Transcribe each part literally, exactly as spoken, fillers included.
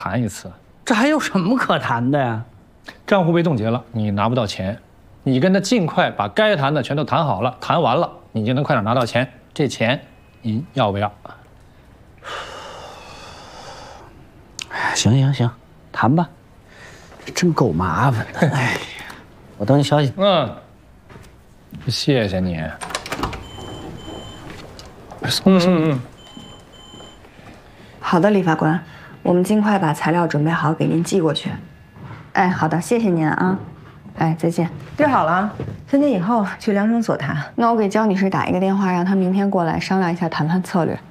谈一次。 这还有什么可谈的呀？ 账户被冻结了，你拿不到钱，你跟他尽快把该谈的全都谈好了，谈完了，你就能快点拿到钱。这钱您要不要？ 行行行，谈吧。这真够麻烦的。哎呀，我等你消息。 嗯，谢谢你。嗯嗯嗯。 好的，李法官，我们尽快把材料准备好，给您寄过去。哎，好的，谢谢您啊。哎，再见。 约好了，三天以后去量身所谈。 那我给焦女士打一个电话，让她明天过来商量一下谈判策略。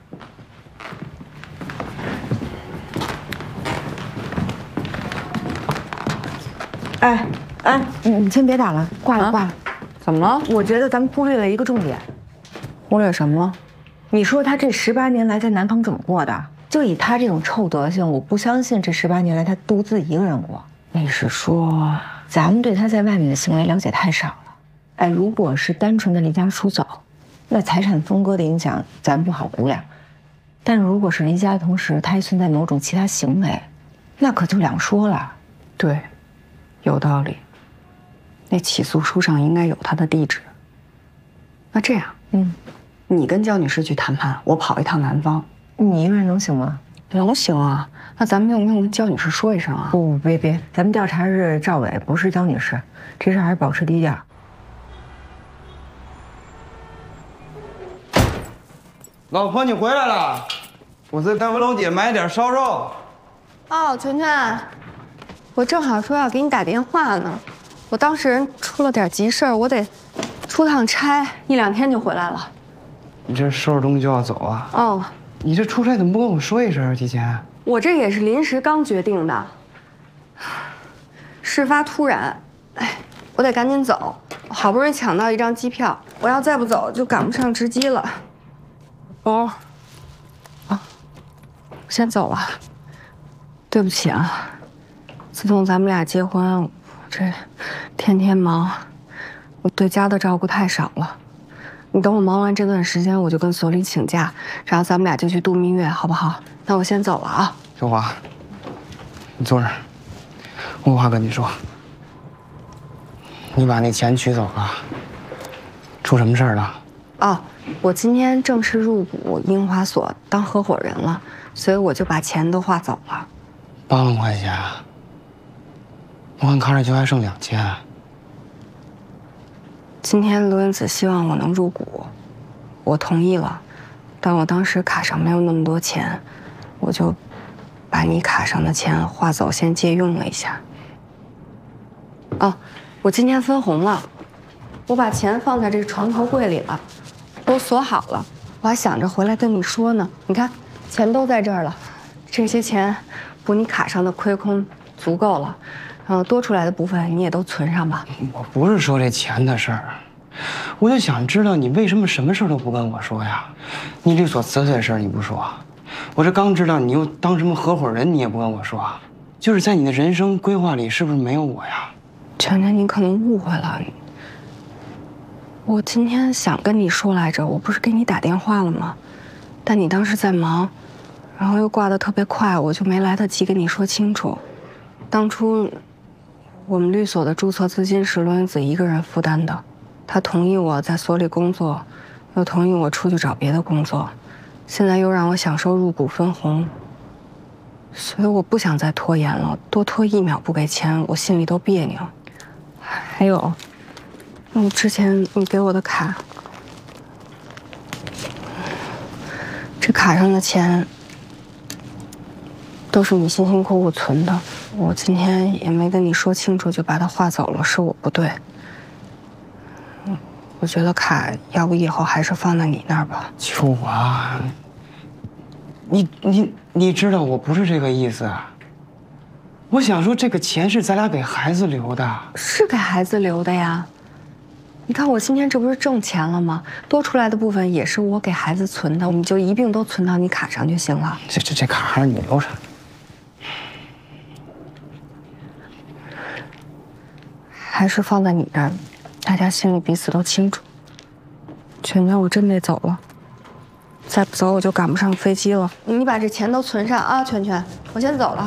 哎哎，你你先别打了，挂了挂了。 怎么了？ 我觉得咱们忽略了一个重点。 忽略什么？ 你说他这十八年来在南鹏怎么过的？就以他这种臭德行，我不相信这十八年来他独自一个人过。你是说咱们对他在外面的行为了解太少了？哎，如果是单纯的离家出走，那财产分割的影响咱不好估量。但如果是离家的同时，他还存在某种其他行为，那可就两说了。 对，有道理。那起诉书上应该有他的地址。那这样， 嗯， 你跟焦女士去谈判，我跑一趟南方。 你一个人能行吗？ 能行啊。那咱们用不用跟焦女士说一声啊？ 不，别别，咱们调查是赵伟，不是焦女士，这事还是保持低调。 老婆，你回来了，我在甘福楼姐买点烧肉。 哦，全全，我正好说要给你打电话呢，我当时出了点急事儿，我得出趟差，一两天就回来了。 你这收拾东西就要走啊？ 哦， 你这出差怎么不跟我说一声啊？提前？ 我这也是临时刚决定的，事发突然，哎，我得赶紧走，好不容易抢到一张机票，我要再不走就赶不上值机了。包，啊，我先走了。对不起啊，自从咱们俩结婚，我这天天忙，我对家的照顾太少了。你等我忙完这段时间，我就跟所里请假，然后咱们俩就去度蜜月，好不好？那我先走了啊。 小华，你坐这儿，我有话跟你说。你把那钱取走了，出什么事儿了？ 哦，我今天正式入股樱花所当合伙人了，所以我就把钱都划走了。 八万块钱，我看卡里就还剩两千。 今天罗云子希望我能入股，我同意了，但我当时卡上没有那么多钱，我就把你卡上的钱划走，先借用了一下。哦，我今天分红了，我把钱放在这个床头柜里了，都锁好了，我还想着回来跟你说呢。你看，钱都在这儿了，这些钱补你卡上的亏空足够了。然后多出来的部分你也都存上吧。 我不是说这钱的事儿，我就想知道你为什么什么事都不跟我说呀？你律所辞退的事儿你不说，我这刚知道你又当什么合伙人，你也不跟我说，就是在你的人生规划里是不是没有我呀？ 全全，你可能误会了。我今天想跟你说来着，我不是给你打电话了吗？但你当时在忙，然后又挂得特别快，我就没来得及跟你说清楚。当初我们律所的注册资金是罗云子一个人负担的，他同意我在所里工作，又同意我出去找别的工作，现在又让我享受入股分红，所以我不想再拖延了，多拖一秒不给钱，我心里都别扭。还有，你之前你给我的卡，这卡上的钱都是你辛辛苦苦存的，我今天也没跟你说清楚就把它划走了，是我不对。嗯，我觉得卡要不以后还是放在你那儿吧。 秋华，你你你知道我不是这个意思。我想说，这个钱是咱俩给孩子留的， 是给孩子留的呀。你看我今天这不是挣钱了吗？多出来的部分也是我给孩子存的，你就一并都存到你卡上就行了。 这这这卡还是你留着。 还是放在你那儿，大家心里彼此都清楚。全全，我真得走了，再不走我就赶不上飞机了。你把这钱都存上啊，全全，我我先走了。